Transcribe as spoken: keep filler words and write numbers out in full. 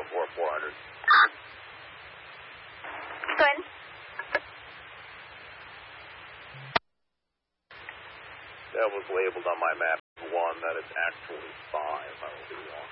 four four hundred. Good. That was labeled on my map one, that is actually five. I will be wrong.